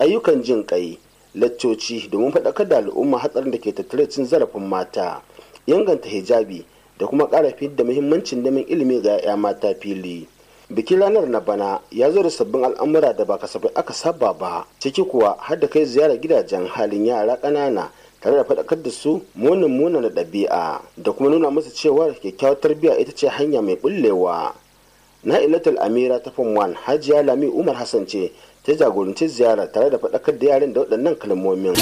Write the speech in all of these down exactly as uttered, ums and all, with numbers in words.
ayyukan jin kai, laccoci domin faɗakar da al'umma hatsarin da ke tattare cin zarafin mata, inganta hijabi da kuma ƙara da muhimmancin neman ilimi ga 'ya'ya mata fili. Bikin ranar na bana ya zo da sabbin al'amura da ba kasafai aka saba ba, ciki kuwa har da kai ziyara gidajen halin yara ƙanana tare da faɗakar da su munin muna da ɗabi'a da kuma nuna musu cewa kyakkyawar tarbiyya ita ce hanya mai bullewa. Na'ilatul Amira ta Form one Hajiya Lami Umar Hassan ce ta jagoranci ziyara tare da faɗakar da yaran da waɗannan kalmomin.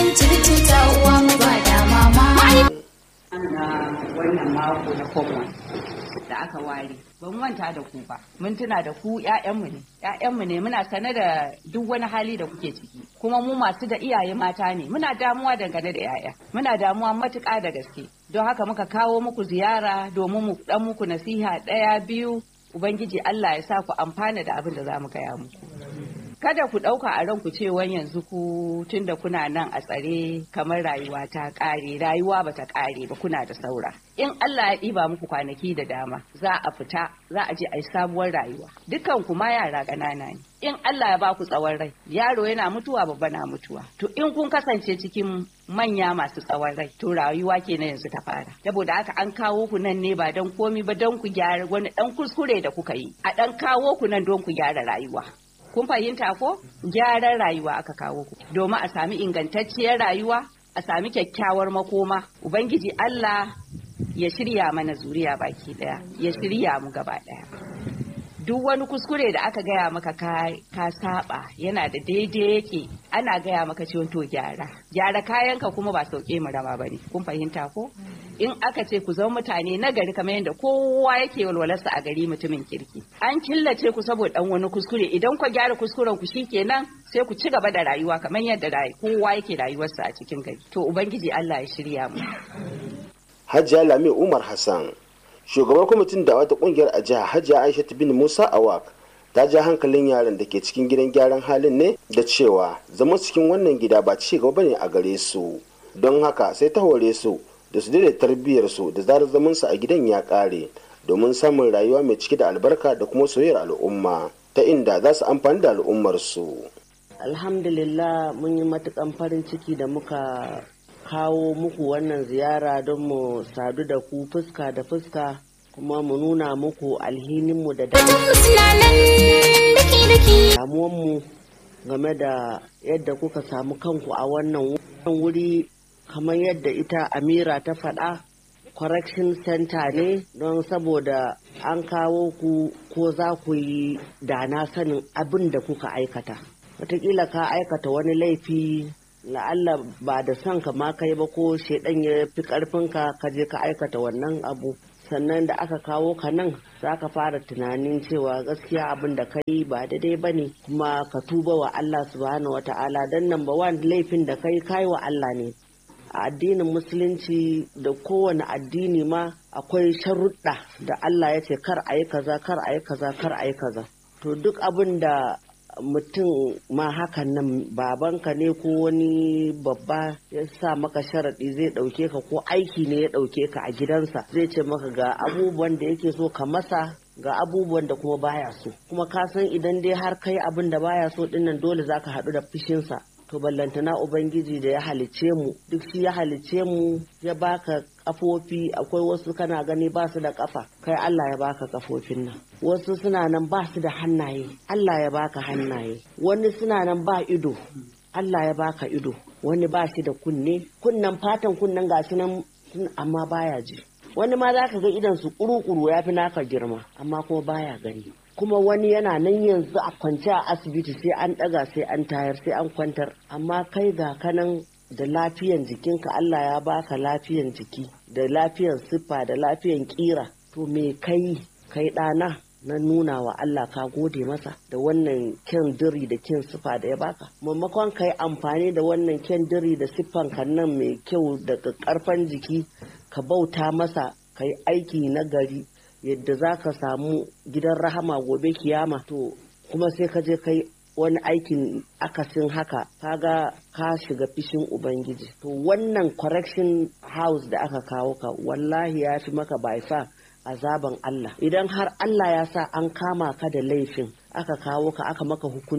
Na wannan mako na Form da aka ware ban manta da ku ba, mun tuna da ku ƴaƴanmu ne ƴaƴanmu ne muna sane da duk wani hali da kuke ciki, kuma mu masu da iyaye mata ne, muna damuwa dangane da ƴaƴa, muna damuwa matuƙa da gaske. Don haka muka kawo muku ziyara domin mu dan muku nasiha ɗaya biyu, Ubangiji Allah ya sa ku amfana da abin da za mu gaya muku. Kada ku ɗauka a ranku cewa yanzu ku tunda kuna nan a tsare kamar rayuwa ta ƙare, rayuwa ba ta ƙare ba, kuna da saura. In Allah ya ɗiba muku kwanaki da dama, za a fita, za a je a yi sabuwar rayuwa. Dukkan ku ma yara ƙanana ne. In Allah ya ba ku tsawon rai, yaro yana mutuwa babba na mutuwa. To in kun kasance cikin manya masu tsawon rai, to rayuwa kenan yanzu ta fara. Saboda haka an kawo ku nan ne ba don komi ba, don ku gyara wani ɗan kuskure da kuka yi. A ɗan kawo ku nan don ku gyara rayuwa. Kun fahimta ko? Gyaran rayuwa aka kawo ku domin a sami ingantacciyar rayuwa, a sami kyakkyawar makoma. Ubangiji Allah ya shirya mana zuriya baki daya, ya shirya mu gaba daya. Duk wani kuskure da aka gaya maka ka, ka saba yana da daidai yake, ana gaya maka ciwon to gyara. Gyara kayanka kuma ba sauke mu rama bane. Kun fahimta ko? In aka ce ku zama mutane na gari kamar yadda kowa yake walwalarsa a gari mutumin kirki. An killace ku saboda dan wani kuskure, idan ku gyara kuskuren ku shikenan sai ku ci gaba da rayuwa kamar yadda kowa yake rayuwarsa a cikin gari. To Ubangiji Allah ya shirya mu. Hajiya Lami Umar Hassan, shugabar kwamitin da wata kungiyar a jiha Hajiya Aisha bin Musa Awak, ta ja hankalin yaran da ke cikin gidan gyaran halin ne da cewa zama cikin wannan gida ba ci gaba bane a gare su. Don haka sai ta hore su da su daidai tarbiyyarsu da zarar zamansu a gidan ya kare domin samun rayuwa mai cike da albarka da kuma soyayyar al'umma ta inda za su amfani da al'ummarsu. Alhamdulillah, mun yi matukan farin ciki da muka kawo muku wannan ziyara don mu sadu da ku fuska da fuska, kuma mu nuna muku alhininmu da damuwanmu game da yadda kuka samu kanku a wannan wuri. Kamar yadda ita Amira ta faɗa, correction center ne don saboda an kawo ku ko za ku yi dana sanin abin da kuka aikata. Wataƙila ka aikata wani laifi, la'alla ba da son ka ma kai ba, ko shaidan ya fi ƙarfinka ka je ka aikata wannan abu. Sannan da aka kawo ka nan za ka fara tunanin cewa gaskiya abin da kai ba daidai ba ne, kuma ka tuba wa Allah subhanahu wa ta'ala, don number one laifin da kai kai wa Allah ne. A addinin musulunci da kowane addini ma akwai sharuɗa da Allah ya ce kar a yi kaza, kar a yi kaza, kar a yi kaza. To duk abin da mutum ma hakan nan babanka ne ko wani babba ya sa maka sharaɗi zai ɗauke ka, ko aiki ne ya ɗauke ka a gidansa, zai ce maka ga abubuwan da yake so ka masa, ga abubuwan da kuma baya so. Kuma ka san idan dai har kai abin da baya so dinnan dole zaka haɗu da fushinsa. To ballantana Ubangiji da ya halicce mu, duk shi ya halicce mu, ya baka kafofi. Akwai wasu kana gani ba su da kafa, kai Allah ya baka kafofin nan. Wasu suna nan ba su da hannaye, Allah ya baka hannaye. Wani suna nan ba ido, Allah ya baka ido. Wani ba shi da kunne, kunnen fatan kunnen gashi nan amma baya ji. Wani ma za ka ga idan su kuru-kuru ya fi naka girma, amma kuma baya gani. Kuma wani yana nan yanzu a kwance a asibiti, sai an ɗaga, sai an tayar, sai an kwantar, amma kai ga kanan da lafiyan jikinka, Allah ya baka lafiyan jiki da lafiyan siffa da lafiyan kira. To me kai kai ɗana na nuna wa Allah ka gode masa da wannan kyan diri da kyan siffa da ya baka, maimakon ka yi amfani da wannan kyan diri da siffan kan nan mai kyau da karfan jiki ka bauta masa, ka yi aiki na gari yadda za ka samu gidan rahama gobe kiyama. To kuma sai ka je kai wani aikin akasin haka, kaga ka shiga fishin Ubangiji. To wannan correction house da aka kawo ka, wallahi ya fi maka by far azaban Allah. Idan har Allah ya sa an kama ka da laifin, aka kawo ka aka maka hukunci,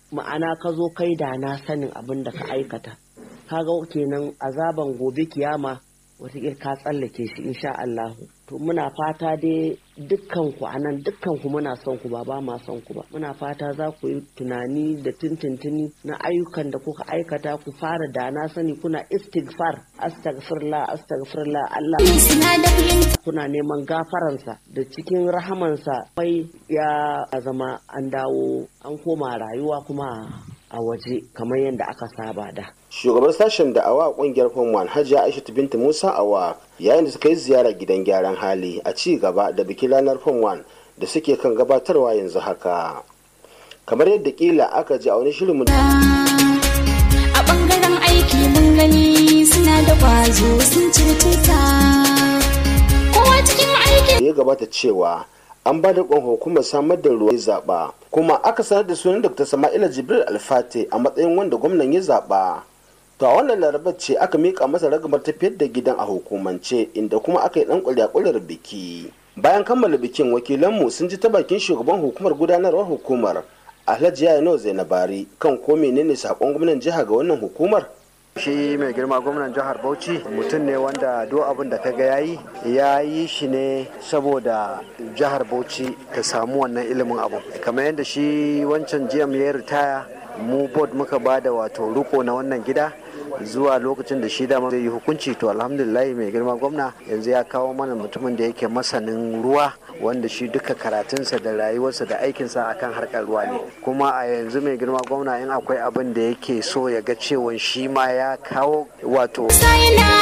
ma'ana ka zo kai da na sanin abin da ka aikata, kaga kenan azaban gobe kiyama wataƙila ka tsallake shi insha Allah. To muna fata dai dukkan ku anan dukkan ku muna son ku ba ba ma son ku ba, muna fata za ku yi tunani da tintintini na ayyukan da kuka aikata, ku fara da na sani kuna istighfar, astaghfirullah astaghfirullah Allah, kuna neman gafaransa da cikin rahamansa bai ya zama an dawo an koma rayuwa kuma a waje kamar yadda aka saba da. Shugaban sashen da awa kungiyar Form one Hajiya Aishatu Binta Musa Awa yayin da suka yi ziyara gidan gyaran hali a ci gaba da bikin ranar Form one da suke kan gabatarwa yanzu haka. Kamar yadda kila aka ji a wani shirin mu a bangaren aiki mun gani suna da kwazo sun cirtuta kowa cikin aiki ya gabata cewa an ba da kwan hukumar samar da ruwa ya zaba, kuma aka sanar da sunan Dr. Sama'ila Jibril Alfate a matsayin wanda gwamnan ya zaba. To a wannan larabar ce aka mika masa ragamar tafiyar da gidan a hukumance, inda kuma aka yi dan kulyakular biki. Bayan kammala bikin, wakilanmu sun ji ta bakin shugaban hukumar gudanarwar hukumar Alhaji Yayano Zainabari kan ko menene sakon gwamnan jiha ga wannan hukumar. Shi mai girma gwamnan jihar Bauchi mutum ne wanda duk abin da kaga yayi ya yi shi ne saboda jihar Bauchi ta samu wannan ilimin abu. Kamar yadda shi wancan jiya ya ritaya, mu board muka bada wato riko na wannan gida zuwa lokacin da shi dama zai yi hukunci. To alhamdulillah mai girma gwamna yanzu ya kawo mana mutumin da yake masanin ruwa, wanda shi duka karatunsa da rayuwarsa da aikinsa akan harkar ruwa ne. Kuma a yanzu mai girma gwamna in akwai abin da yake so ya ga cewa shi ma ya kawo wato